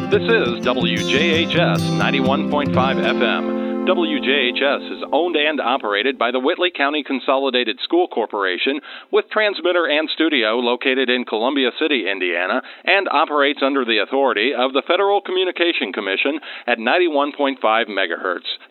This is WJHS 91.5 FM. WJHS is owned and operated by the Whitley County Consolidated School Corporation, with transmitter and studio located in Columbia City, Indiana, and operates under the authority of the Federal Communication Commission at 91.5 megahertz.